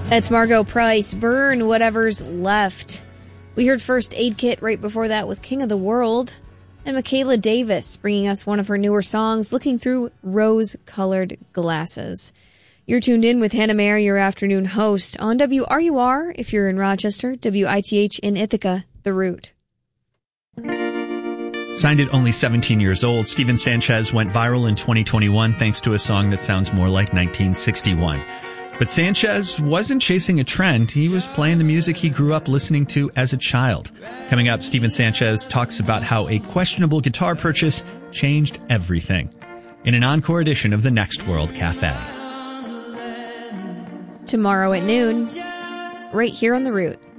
That's Margot Price, Burn Whatever's Left. We heard First Aid Kit right before that with King of the World. And Michaela Davis bringing us one of her newer songs, Looking Through Rose-Colored Glasses. You're tuned in with Hannah Mayer, your afternoon host, on WRUR if you're in Rochester, WITH in Ithaca, The Root. Signed at only 17 years old, Steven Sanchez went viral in 2021 thanks to a song that sounds more like 1961. But Sanchez wasn't chasing a trend. He was playing the music he grew up listening to as a child. Coming up, Steven Sanchez talks about how a questionable guitar purchase changed everything in an encore edition of the Next World Cafe. Tomorrow at noon, right here on The Root.